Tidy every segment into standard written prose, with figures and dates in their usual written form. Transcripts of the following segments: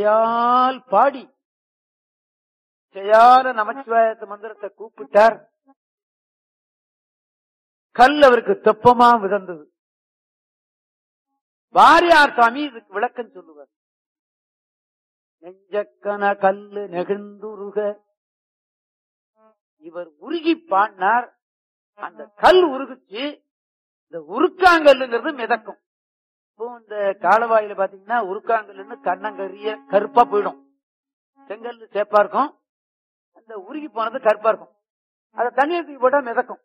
வாயால் பாடி செய்யாத நமச்சிவாயத்த மந்திரத்தை கூப்பிட்டார். கல் அவருக்கு தெப்பமா விதந்தது. வாரியார் சாமி இதுக்கு விளக்கம் சொல்லுவார். நெஞ்சக்கன கல்லு நெகிழ்ந்துருக, இவர் உருகி பாடினார். அந்த கல் உருகுச்சு. இந்த உருக்காங்கல்லுங்கிறது மிதக்கும். இப்போ இந்த காலவாயில பாத்தீங்கன்னா உருக்காங்கல்லுன்னு கண்ணங்கரிய கருப்பா போயிடும். செங்கல் சேப்பா இருக்கும், அந்த உருகி போனது கருப்பா இருக்கும். அதை தண்ணீர் தூக்கி போட்டா மிதக்கும்.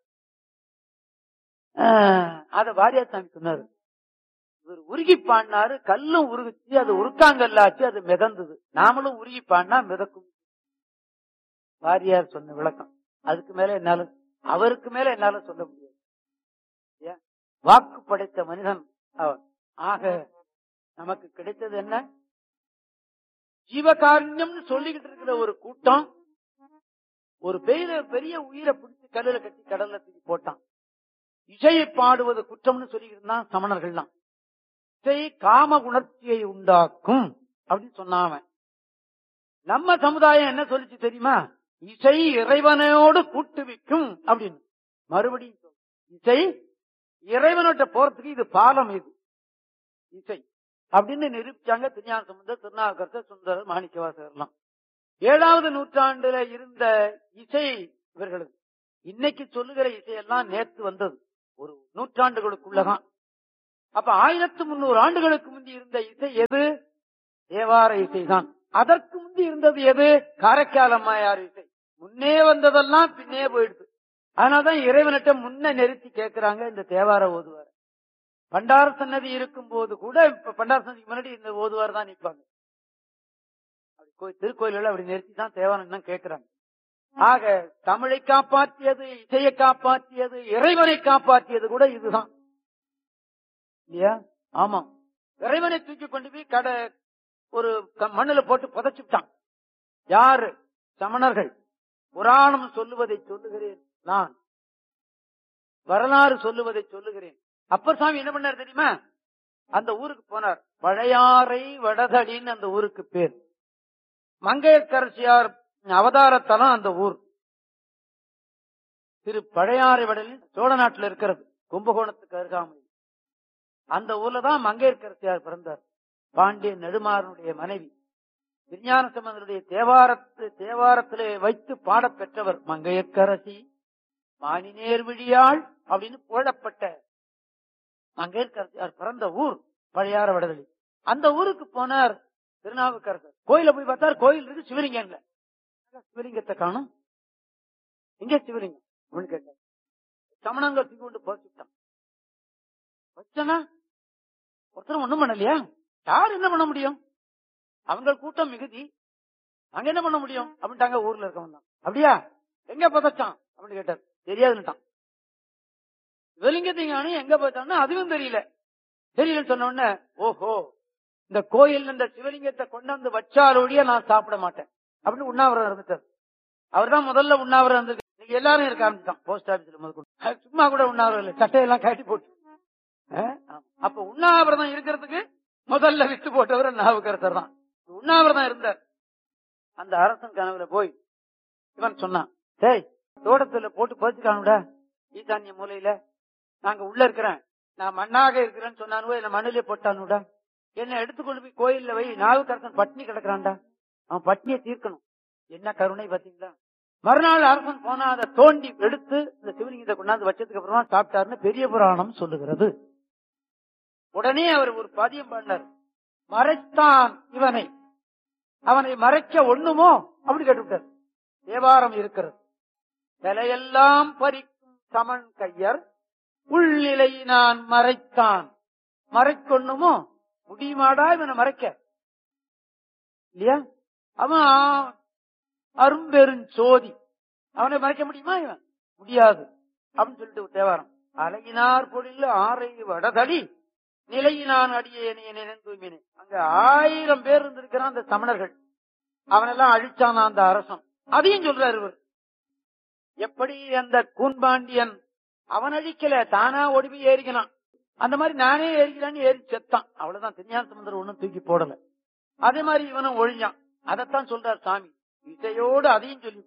அத வாரியார் சாமி சொன்னாரு. இவர் உருகி பாடினாரு, கல்லும் உருகுச்சு, அது உருக்காங்கல்லாச்சு, அது மிதந்தது. நாமளும் உருகி பாடினா மிதக்கும். வாரியார் சொன்ன விளக்கம். அதுக்கு மேல என்னால, அவருக்கு மேல என்னால சொல்ல முடியாது. வாக்கு படைத்த மனிதன் அவர். ஆக நமக்கு கிடைத்தது என்ன? ஜீவகாருண்யம் சொல்லிக்கிட்டு இருக்கிற ஒரு கூட்டம் ஒரு பெரிய உயிரை பிடிச்சி கல்லுல கட்டி கடல்ல தூக்கி போட்டான். இசையை பாடுவது குற்றம்னு சொல்லிக்கிட்டு இருந்தான் சமணர்கள்லாம். இசை காம உணர்ச்சியை உண்டாக்கும் அப்படின்னு சொன்னாவன். நம்ம சமுதாயம் என்ன சொல்லிச்சு தெரியுமா? இசை இறைவனோடு கூட்டுவிக்கும் அப்படின்னு. மறுபடியும் இசை இறைவனோட்ட போறதுக்கு இது பாலம், இது இசை அப்படின்னு நிரூபிச்சாங்க திருஞான சம்பந்தர், திருநாவுக்கரசர், சுந்தரர், மாணிக்கவாசகர்லாம். 7வது நூற்றாண்டுல இருந்த இசை இவர்களுக்கு. இன்னைக்கு சொல்லுகிற இசையெல்லாம் நேற்று வந்தது, ஒரு நூற்றாண்டுகளுக்குள்ளதான். அப்ப 1300 ஆண்டுகளுக்கு முந்தி இருந்த இசை எது? தேவார இசைதான். அதற்கு முந்தி இருந்தது எது? காரைக்கால் அம்மையார் இசை. முன்னே வந்ததெல்லாம் பின்னே போயிடுது. அதனாலதான் இறைவனிட்ட முன்ன நிறுத்தி கேட்கிறாங்க இந்த தேவார ஓதுவார். பண்டார சன்னதி இருக்கும் போது கூட, இப்ப பண்டார சன்னதிக்கு முன்னாடி இந்த ஓதுவார் தான் நிற்பாங்க. திருக்கோயில்கள் அப்படி நிறுத்தி தான் தேவாரம் கேட்கிறாங்க. ஆக தமிழை காப்பாற்றியது, இசையை காப்பாற்றியது, இறைவனை காப்பாற்றியது கூட இதுதான் இல்லையா? ஆமா, இறைவனை தூக்கி கொண்டு போய் ஒரு மண்ணுல போட்டு புதைச்சுட்டான். யாரு? சமணர்கள். புராணம் சொல்லுவதை சொல்லுகிறேன் நான், வரலாறு சொல்லுவதை சொல்லுகிறேன். அப்பர் சாமி என்ன பண்ணார் தெரியுமா? அந்த ஊருக்கு போனார். பழையாறை வடதடின்னு அந்த ஊருக்கு பேர். மங்கையர்க்கரசியார் அவதாரத்தலம் அந்த ஊர். திரு பழையாறை வடலில் சோழ நாட்டில் இருக்கிறது, கும்பகோணத்துக்கு அருகாமையில். அந்த ஊர்ல தான் மங்கையர்க்கரசியார் பிறந்தார். பாண்டிய நெடுமாறனுடைய மனைவி. திருஞான சம்பந்தருடைய தேவாரத்திலே வைத்து பாட பெற்றவர். மங்கையர்க்கரசி மானினேர் விழியாள் அப்படின்னு புகழப்பட்ட மங்கையர்க்கரசியார் பிறந்த ஊர் பழையாற வடதளி. அந்த ஊருக்கு போனார் திருநாவுக்கரசர். கோயில போய் பார்த்தார், கோயில் இருக்கு, சிவலிங்கம் இல்ல. சிவலிங்கத்தை காணும், எங்க சிவலிங்கம் அப்படின்னு கேட்டார். சமணங்கள் தூக்கி கொண்டு போச்சுட்டான். வச்சனா ஒருத்தரும் ஒண்ணும் பண்ணலையா? யார் என்ன பண்ண முடியும்? அவங்க கூட்டம் மிகுதி, அங்க என்ன பண்ண முடியும் அப்படின்ட்டாங்க ஊர்ல இருக்கவங்க. அப்படியா, எங்க புதைச்சான் அப்படின்னு கேட்டார். தெரியாதுன்னுட்டான். சிவலிங்கத்தையும் எங்க போச்சான்னு அதுவும் தெரியலன்னு சொன்ன உடனே, ஓஹோ, இந்த கோயில் இந்த சிவலிங்கத்தை கொண்டாந்து வச்சாலோடிய நான் சாப்பிட மாட்டேன் அப்படின்னு உண்ணாவிரதம் இருந்துட்டார். அவர் தான் முதல்ல உண்ணாவிரதம் இருந்திருக்கு. நீங்க எல்லாரும் இருக்க ஆரம்பிச்சான். போஸ்ட் ஆபீஸ்ல முதல் சும்மா கூட உண்ணாவிரதம் இல்லை, சட்டையெல்லாம் கட்டி போட்டு. அப்ப உண்ணாவிரதம் இருக்கிறதுக்கு முதல்ல விட்டு போட்டவர் நாவுக்கரசர் தான். உண்ணாவிரதம் இருந்தார். அந்த அரசன் கனவுல போய் இவன் சொன்னான், டேய், தோட்டத்துல போட்டு பதிச்சுக்கானுடா ஈசான்ய மூலையில, நாங்க உள்ள இருக்கிறேன், நான் மண்ணாக இருக்கிறேன்னு சொன்னானுவோ, என்ன மண்ணிலே போட்டானுடா, என்ன எடுத்துக்கொண்டு போய் கோயில்ல வை, நாவுக்கரசன் பட்னி கிடக்குறான்டா, அவன் பட்னியை தீர்க்கணும். என்ன கருணை பாத்தீங்களா? மறுநாள் அரசன் போனா அதை தோண்டி எடுத்து இந்த சிவலிங்கத்தை கொண்டாந்து வச்சதுக்கு அப்புறமா சாப்பிட்டாருன்னு பெரிய புராணம் சொல்லுகிறது. உடனே அவர் ஒரு பதியம் பாடினார். மறைத்தான் இவனை, அவனை மறைக்க ஒண்ணுமோ அப்படி கேட்டுவிட்டார். தேவாரம் இருக்கிறது. தலையெல்லாம் பறிக்கும் சமன் கையர் உள்நிலை நான் மறைத்தான், மறைக்கொண்ணுமோ முடியுமாடா இவனை மறைக்க இல்லையா? அவன் அரும்பெருஞ்சோதி, அவனை மறைக்க முடியுமா? இவன் முடியாது அப்படின்னு சொல்லிட்டு தேவாரம். அழகினார் பொழில் ஆரை வடதடி நிலையினான் அடியேனே நினைந்தூமினே. அங்க 1000 பேர் இருந்திருக்கிறான் அந்த சமணர்கள். அவனெல்லாம் அழிச்சானா அந்த அரசன். அதையும் சொல்றாரு இவர். எப்படி அந்த கூன்பாண்டியன் அவன் அழிக்கல, தானா ஒடுவி ஏறிக்கிறான். அந்த மாதிரி நானே ஏறிக்கிறான்னு ஏறி செத்தான். அவ்வளவுதான். திருஞான சம்பந்தர் ஒண்ணும் தூக்கி போடல. அதே மாதிரி இவனும் ஒழிஞ்சான். அதத்தான் சொல்றார் சாமி. இசையோடு அதையும் சொல்லி